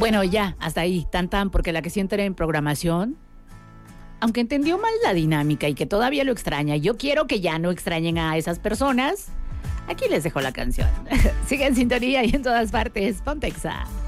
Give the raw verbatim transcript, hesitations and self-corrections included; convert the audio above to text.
Bueno, ya, hasta ahí, tan tan, porque la que sí entré en programación, aunque entendió mal la dinámica y que todavía lo extraña, yo quiero que ya no extrañen a esas personas. Aquí les dejo la canción. Sigue en sintonía y en todas partes. Ponte Exa.